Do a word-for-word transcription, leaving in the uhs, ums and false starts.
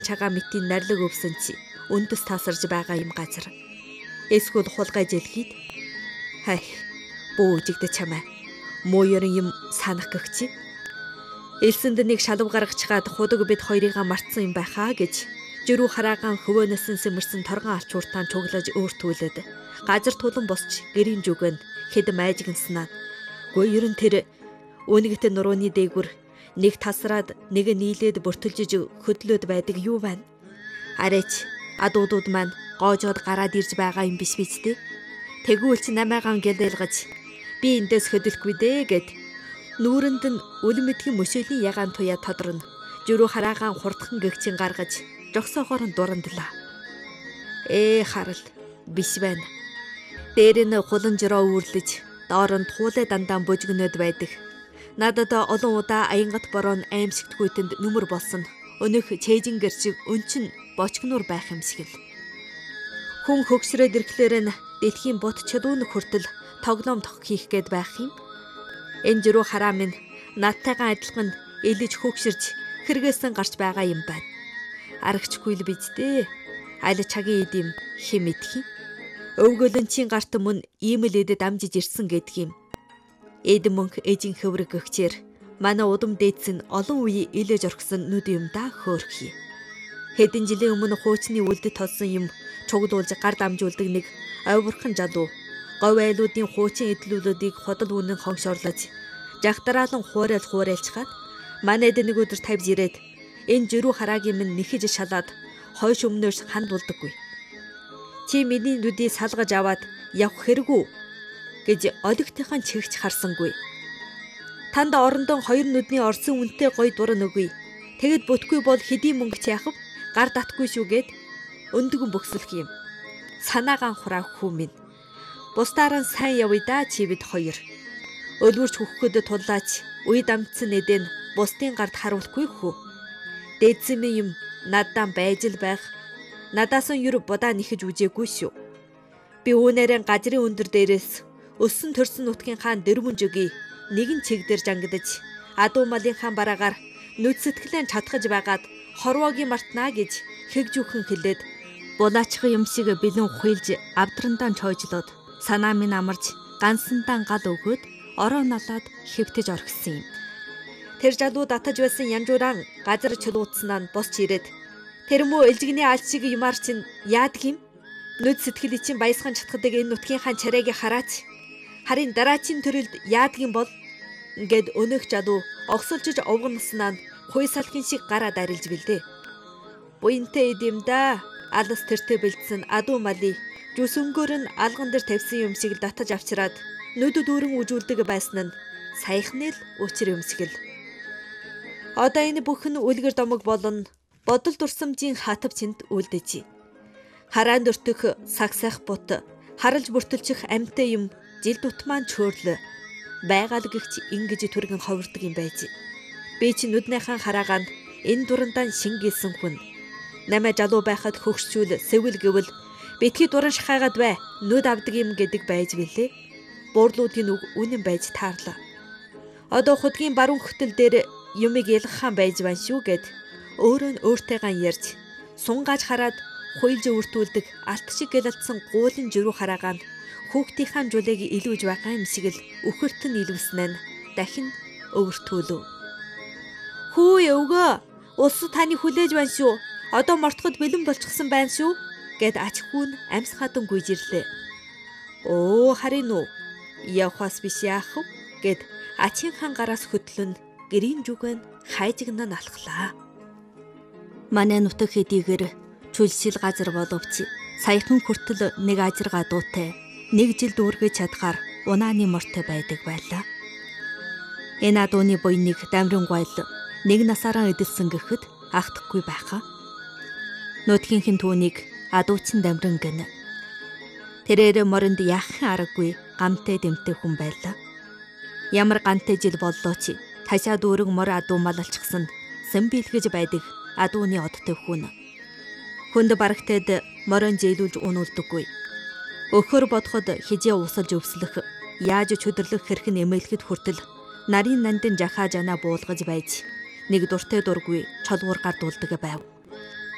чагаа мэтийн нарлаг өвсөн чи өндөс тасарж байгаа юм газар. Эсвэл хулгай жэлхийд хай бөө жигдэ чамаа. Муу ерэн юм санах гэгчи. Элсэнд нэг шалав гаргачгаад худаг бид хоёрыгаа мартсан юм байхаа гэж жирүү хараагаан хөвөөнөөс сэмэрсэн торгон алч уртаан чуглаж өөртүүлээд газар тулан босч гэрийн жүгэн хэд майжигнснаа. Гүй ерэн тэр үнэгт нурууны дээгүр нэг тасраад нэг нийлээд бүртэлжиж хөдлөөд байдаг юу байна? Арайч адуудууд маань гоожоод гараад ирж байгаа юм биш биз дээ. Тэгвэл чи намайгаан гэлэлгаж би эндээс хөдөлхгүй дээ гэд нүүрэнд нь үл мэдгийн мөшөөлийн ягаан туяа тодорно. Жирүү хараагаан хурдхан гэгчин гаргаж жогсоогоор нь дурандлаа. Ээ харал биш байна. Дээр нь хулан жироо үүрлэж доор нь туулай дандаа бужигноод байдаг. Надад олон удаа аянгат борон аимшигтгүйтэнд нүмер болсон. Өнөх чэйжингэр шиг өнчин бочгнуур байх юм шиг л. Хүн хөгшрөөд ирэхлээр нь дэлхийн бут чадуун хүртэл тоглоом тох хийх гээд байх юм. Энэ жирүү хараа минь надтайгаа адилхан элэж хөгширж хэрэгээсэн гарч байгаа юм байна. Арагчгүй л биз дээ. Аль чагийн идэм хэм идэх юм. Өвгөлөнчийн гарт мөн ийм л эдэд амжиж ирсэн гэдэг юм. Эд мөнх эжин хөврөг гэгчээр манай удам дээдс нь олон үе илээж орхисон нүд юм да хөөрхий. Хэдэн жилийн өмнө хуучны үлдэд толсон юм чугдуулж гар дамжуулдаг нэг ойвурхан жалуу говь айлуудын хуучин эдлүүлүүдийг ходол үнэн хоншоорлож жагтараалан хуурал хуурайлчгаад манайд нэг өдөр тавьж ирээд энэ жирүү хараагийн минь нэхэж шалаад хойш өмнөөс хандуулдаггүй. Чи миний нүдийг салгаж аваад явах хэрэггүй гэж олигтойхон чигч харсангүй. Танд орондон хоёр нүдний орсон үнэтэй гой дуран өгье. Тэгэд бүтгүй бол хэдийн мөнгө яахав гар татгүй шүүгээд өндгөн бөксөлх юм. Санаагаан хураа хүү минь. Бусдаараа сайн явъя да чи бид хоёр. Өлгөрч хөхөхөд туллаач үе дамтсан эдэн бусдын гард харуулахгүй хүү. Дээдсэн минь юм наддаа байж л байх. Надаас нь юр бодаа нэхэж үжээгүй шүү. Би үүнээрэн газрын өндөр дээрээс өссөн төрсөн нутгийн хаан дэрвүн жөгийг нэгэн чиг дээр жангадаж адуу малын хаан бараагаар нүд сэтгэлэн чадхаж байгаад хорвоогийн мартнаа гэж хэгжүүхэн хэлээд булаачхан юм шиг бэлэн хуйлж авдрандаа чойжлоод санаа минь амарч гансандаа гал өгөөд ороо налаад хэвтэж орхисон юм. Тэр жалуу татаж байсан янжуурaan газар чулуутснаа нь босч ирээд тэр мүү элжигний аль шиг юмар чинь яадаг юм? Нүд сэтгэл чинь баясхан чатгадаг энэ нутгийн хаан чарайг хараач. Харин дараачийн төрөлд яадаг юм бол ингээд өнөх жалуу огсолжиж овгоноснаа хуй салхин шиг гараад арилж билдээ. Буянтай идэм да алс тэртээ бэлдсэн адуу мали жүс өнгөөр нь алган дээр тавьсан юм шиг татаж авчираад нүдэд өрөн үжүүлдэг байсан нь саяхны л учир юм шиг л. Одоо энэ бүхэн үлгэр домог болон бодол дурсамжийн хатавчинд үлдэж. Хараанд өртөх сагсайх бут харалж бүртэлчих амьтай юм жил дутмаан чөөрлө байгаал гихч ингэж түргэн ховирдаг юм байж. Би чи нүднийхэн хараагаанд энэ дурандаа шингээсэн хүн. Намаа жалуу байхад хөгшчүүл сэвэл гэвэл битгий дуран шахаагаад бай нүд авдаг юм гэдэг байж билээ. Буурлуудын үг үнэн байж таарлаа. Одоо худгийн баруун хөтөл дээр юмыг ялгахан байж байна шүү гэд өөрөө нь өөртөөгаа ярьж сунгааж хараад хуйлж өртүүлдэг алт шиг гэлэлтсэн гуулын жирүү хараагаанд хүүхдийнхаа жулыг илүүж байгаа юм шиг л үхэрт нь илвснэ нь дахин өвөртүүлв. Хүү өвгөө улс таны хүлээж байна шүү. Одоо мортоход бэлэн болчихсон байна шүү гэд ач хүн амьс хатан гүйжирлээ. Оо харин уу явхаас биш яах вэ гэд ачин хаан гараас хөтлөн гэрийн жүгэн хайжигнаа алхлаа. Манай нутаг хэдийгээр чүлшил газар боловч саяхан хүртэл нэг ажиргаа дуутай нэг жил дүүргэж чадхаар унааны мортой байдаг байлаа. Энэ адууны буйныг дамрын гойл нэг насаараа эдэлсэн гэхэд ахтахгүй байхаа. Нутгийнхын түүнийг адуучин дамрын гэнэ. Тэрээр моринд яахын аргагүй гамтай дэмтэй хүн байлаа. Ямар гантай жил боллоо чи ташаа дүүрэг мор адуу мал алчсан сэн биелгэж байдаг адууны одтой хүн. Хүнд барагтайд морон зээлүүлж унуулдаггүй. Өхөр бодоход хижээ усалж өвслөх, яаж чөдөрлөх хэрхэн эмээлхэд хүртэл нарийн нандин жахаа жанаа буулгаж байж нэг дуртай дургүй чолгуур гар дуулдаг байв.